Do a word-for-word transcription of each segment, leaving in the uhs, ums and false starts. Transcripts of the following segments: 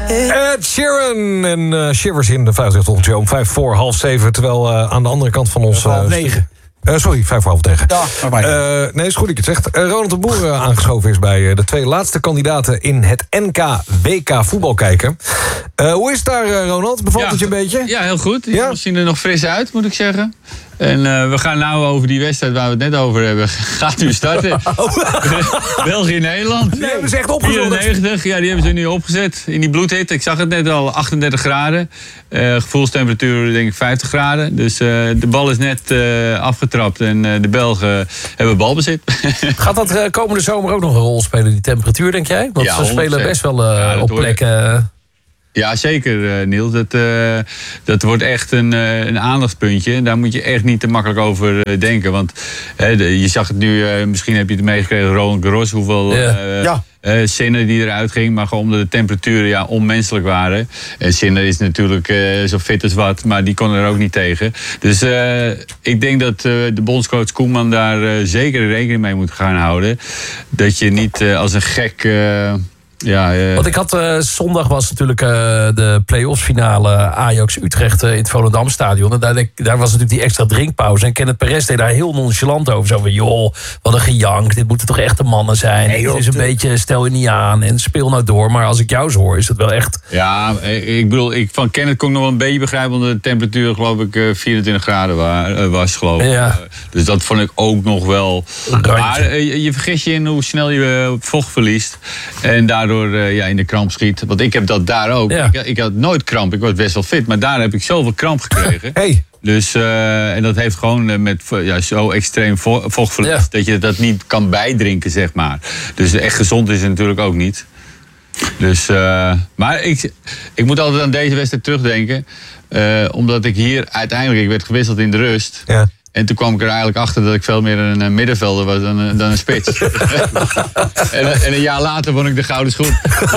Ed Sheeran en uh, Shivers in de vijftig show om vijf voor half zeven. Terwijl uh, aan de andere kant van ons... Uh, half negen. Uh, sorry, vijf voor half tegen. Ja, uh, nee, is goed dat je het zegt. Uh, Ronald de Boer uh, aangeschoven is bij uh, de twee laatste kandidaten in het N K W K voetbal kijken. Uh, hoe is het daar, uh, Ronald? Bevalt ja, het je een beetje? Ja, heel goed. Die ja? zien er nog fris uit, moet ik zeggen. En uh, we gaan nou over die wedstrijd waar we het net over hebben. Gaat nu starten. Oh. België-Nederland. Nee, hebben ze echt opgezet. vierennegentig, ja, die hebben ze nu opgezet. In die bloedhit. Ik zag het net al, achtendertig graden. Uh, gevoelstemperatuur denk ik vijftig graden. Dus uh, de bal is net uh, afgetrapt. En uh, de Belgen hebben balbezit. Gaat dat uh, komende zomer ook nog een rol spelen, die temperatuur, denk jij? Want ja, ze spelen best wel uh, ja, op plekken... Ja, zeker, uh, Niels. Dat, uh, dat wordt echt een, uh, een aandachtspuntje. Daar moet je echt niet te makkelijk over uh, denken. Want uh, de, je zag het nu, uh, misschien heb je het meegekregen, Roland Garros, hoeveel uh, ja. uh, Sinner die eruit ging. Maar gewoon omdat de temperaturen ja, onmenselijk waren. En Sinner is natuurlijk uh, zo fit als wat, maar die kon er ook niet tegen. Dus uh, ik denk dat uh, de bondscoach Koeman daar uh, zeker rekening mee moet gaan houden. Dat je niet uh, als een gek... Uh, Ja, uh... Want ik had uh, zondag was natuurlijk uh, de play-offs finale Ajax-Utrecht uh, in het Volendamstadion. En daar, daar was natuurlijk die extra drinkpauze. En Kenneth Perez deed daar heel nonchalant over. Zo van, joh, wat een gejank. Dit moeten toch echte mannen zijn. Nee, joh, het is een de... beetje, stel je niet aan en speel nou door. Maar als ik jou zo hoor, is het wel echt... Ja, ik bedoel, ik, van Kenneth kon ik nog wel een beetje begrijpen. Omdat de temperatuur, geloof ik, uh, vierentwintig graden wa- uh, was, geloof ik. Ja. Uh, dus dat vond ik ook nog wel... Maar uh, je vergis je in hoe snel je uh, vocht verliest. En daardoor door uh, ja, in de kramp schiet. Want ik heb dat daar ook. Ja. Ik, ik had nooit kramp. Ik was best wel fit. Maar daar heb ik zoveel kramp gekregen. Hey. Dus, uh, en dat heeft gewoon uh, met ja, zo extreem vo- vochtverlies... Ja. dat je dat niet kan bijdrinken, zeg maar. Dus echt gezond is het natuurlijk ook niet. Dus, uh, maar ik, ik moet altijd aan deze wedstrijd terugdenken. Uh, omdat ik hier uiteindelijk... Ik werd gewisseld in de rust... Ja. En toen kwam ik er eigenlijk achter dat ik veel meer een, een middenvelder was dan een, dan een spits. en, en een jaar later won ik de gouden schoen. Dus,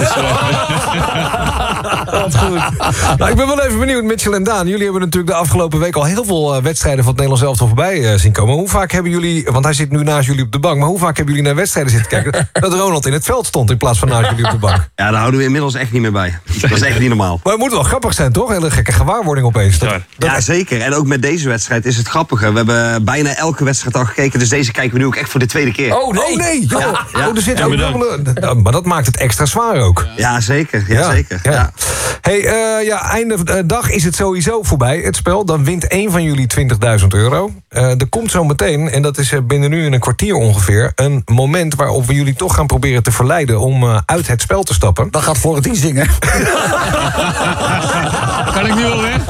uh... Wat goed. Nou, ik ben wel even benieuwd, Mitchell en Daan. Jullie hebben natuurlijk de afgelopen week al heel veel uh, wedstrijden van het Nederlands elftal voorbij uh, zien komen. Hoe vaak hebben jullie, want hij zit nu naast jullie op de bank... maar hoe vaak hebben jullie naar wedstrijden zitten kijken... dat Ronald in het veld stond in plaats van naast jullie op de bank? Ja, daar houden we inmiddels echt niet meer bij. Dat is echt niet normaal. Maar het moet wel grappig zijn, toch? Een hele gekke gewaarwording opeens. Dat, ja. dat... ja, zeker. En ook met deze wedstrijd is het grappige. We hebben bijna elke wedstrijd al gekeken. Dus deze kijken we nu ook echt voor de tweede keer. Oh nee! Oh, nee. Ja, ja. Oh, er zit ja, ook dubbele... Maar dat maakt het extra zwaar ook. Ja, zeker. Ja, ja. zeker. Ja. Ja. Hey, uh, ja, einde dag is het sowieso voorbij, het spel. Dan wint één van jullie twintigduizend euro. Uh, er komt zo meteen, en dat is binnen nu in een kwartier ongeveer... een moment waarop we jullie toch gaan proberen te verleiden... om uh, uit het spel te stappen. Dan gaat Florentien zingen. Kan ik nu al weg?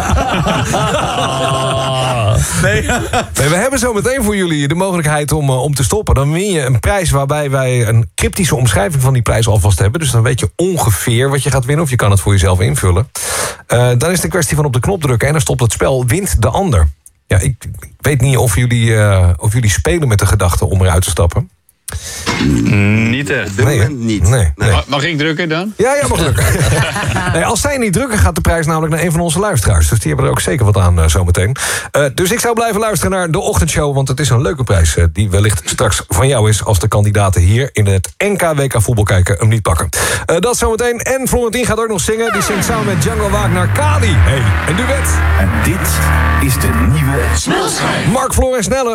Nee. Nee, we hebben zo meteen voor jullie de mogelijkheid om, uh, om te stoppen. Dan win je een prijs waarbij wij een cryptische omschrijving van die prijs alvast hebben. Dus dan weet je ongeveer wat je gaat winnen. Of je kan het voor jezelf invullen. Uh, dan is het een kwestie van op de knop drukken en dan stopt het spel. Wint de ander. Ja, ik, ik weet niet of jullie, uh, of jullie spelen met de gedachte om eruit te stappen. Niet echt. Nee, niet. Nee, nee. Mag, mag ik drukken dan? Ja, ja, mag drukken. Nee, als zij niet drukken, gaat de prijs namelijk naar een van onze luisteraars. Dus die hebben er ook zeker wat aan uh, zometeen. Uh, dus ik zou blijven luisteren naar de ochtendshow... want het is een leuke prijs uh, die wellicht straks van jou is... als de kandidaten hier in het N K W K voetbal kijken hem niet pakken. Uh, dat zometeen. En Florentien gaat ook nog zingen. Die zingt samen met Django Wagner Kali. Hey, een duet. En dit is de nieuwe Snelschijn. Mark, Floor en Snelle.